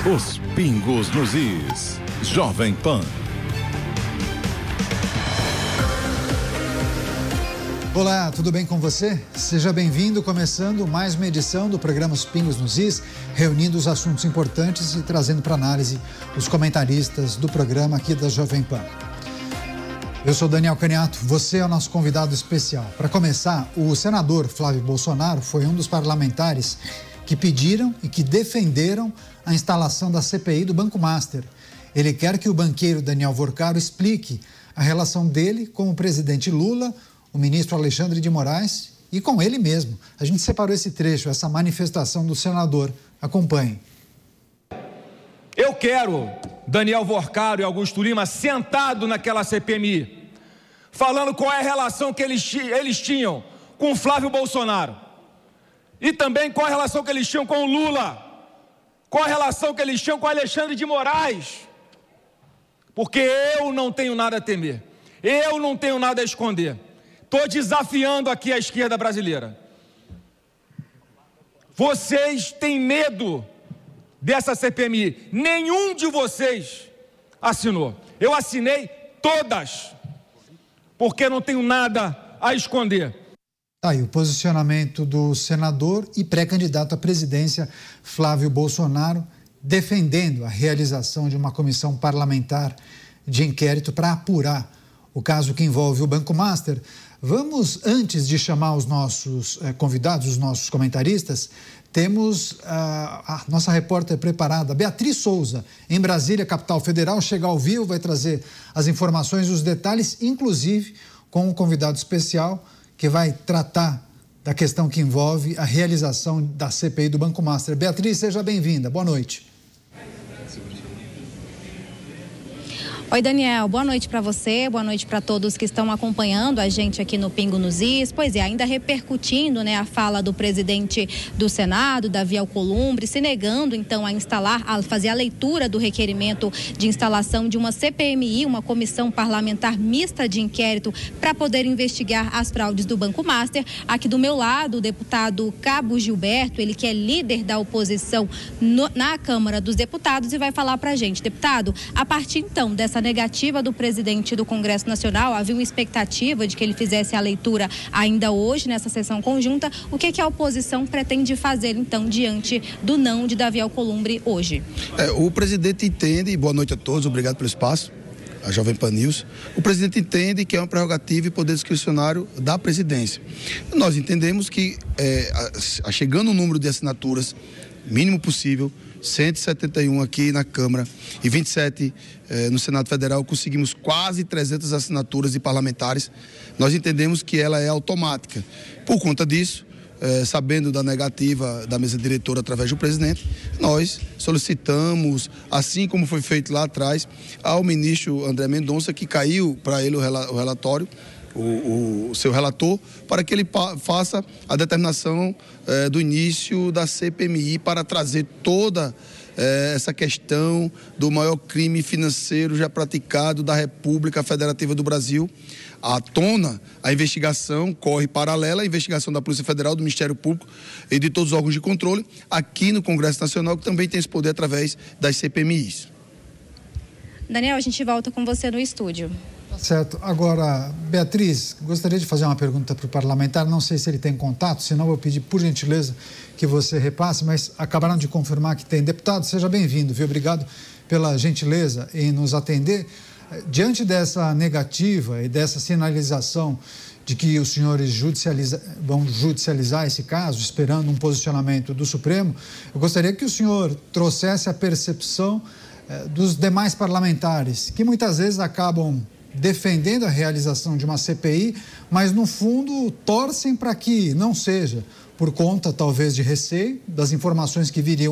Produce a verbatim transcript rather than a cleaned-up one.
Os pingos nos is. Jovem Pan. Olá, tudo bem com você? Seja bem-vindo, começando mais uma edição do programa Os Pingos nos Is, reunindo os assuntos importantes e trazendo para análise os comentaristas do programa aqui da Jovem Pan. Eu sou Daniel Caniato, você é o nosso convidado especial. Para começar, o senador Flávio Bolsonaro foi um dos parlamentares que pediram e que defenderam a instalação da C P I do Banco Master. Ele quer que o banqueiro Daniel Vorcaro explique a relação dele com o presidente Lula, o ministro Alexandre de Moraes e com ele mesmo. A gente separou esse trecho, essa manifestação do senador. Acompanhe. Eu quero Daniel Vorcaro e Augusto Lima sentado naquela C P M I, falando qual é a relação que eles, eles tinham com o Flávio Bolsonaro e também qual a relação que eles tinham com o Lula, qual a relação que eles tinham com o Alexandre de Moraes, porque eu não tenho nada a temer, eu não tenho nada a esconder. Estou desafiando aqui a esquerda brasileira. Vocês têm medo dessa C P M I. Nenhum de vocês assinou. Eu assinei todas, porque não tenho nada a esconder. Tá aí o posicionamento do senador e pré-candidato à presidência Flávio Bolsonaro, defendendo a realização de uma comissão parlamentar de inquérito para apurar o caso que envolve o Banco Master. Vamos, antes de chamar os nossos eh, convidados, os nossos comentaristas, temos ah, a nossa repórter preparada, Beatriz Souza, em Brasília, capital federal, chega ao vivo, vai trazer as informações e os detalhes, inclusive com um convidado especial que vai tratar da questão que envolve a realização da C P I do Banco Master. Beatriz, seja bem-vinda. Boa noite. Oi, Daniel, boa noite para você, boa noite para todos que estão acompanhando a gente aqui no Pingo nos Is. Pois é, ainda repercutindo, né, a fala do presidente do Senado, Davi Alcolumbre, se negando então a instalar, a fazer a leitura do requerimento de instalação de uma C P M I, uma comissão parlamentar mista de inquérito para poder investigar as fraudes do Banco Master. Aqui do meu lado, o deputado Cabo Gilberto, ele que é líder da oposição no, na Câmara dos Deputados e vai falar para a gente. Deputado, a partir então dessa negativa do presidente do Congresso Nacional, havia uma expectativa de que ele fizesse a leitura ainda hoje, nessa sessão conjunta. O que, que a oposição pretende fazer, então, diante do não de Davi Alcolumbre hoje? É, o presidente entende, boa noite a todos, obrigado pelo espaço, a Jovem Pan News. O presidente entende que é uma prerrogativa e poder discricionário da presidência. Nós entendemos que, é, a, a chegando o número de assinaturas mínimo possível, cento e setenta e um aqui na Câmara e vinte e sete eh, no Senado Federal, conseguimos quase trezentas assinaturas de parlamentares. Nós entendemos que ela é automática. Por conta disso, eh, sabendo da negativa da mesa diretora através do presidente, nós solicitamos, assim como foi feito lá atrás, ao ministro André Mendonça, que caiu para ele o, rela o relatório, O, o seu relator, para que ele faça a determinação eh, do início da C P M I para trazer toda eh, essa questão do maior crime financeiro já praticado da República Federativa do Brasil à tona. A investigação corre paralela à investigação da Polícia Federal, do Ministério Público e de todos os órgãos de controle aqui no Congresso Nacional, que também tem esse poder através das C P M Is. Daniel, a gente volta com você no estúdio. Tá certo. Agora, Beatriz, gostaria de fazer uma pergunta para o parlamentar, não sei se ele tem contato, senão eu vou pedir, por gentileza, que você repasse, mas acabaram de confirmar que tem. Deputado, seja bem-vindo, viu? Obrigado pela gentileza em nos atender. Diante dessa negativa e dessa sinalização de que os senhores judicializa, vão judicializar esse caso, esperando um posicionamento do Supremo, eu gostaria que o senhor trouxesse a percepção eh, dos demais parlamentares, que muitas vezes acabam defendendo a realização de uma C P I, mas no fundo torcem para que não seja, por conta talvez de receio das informações que viriam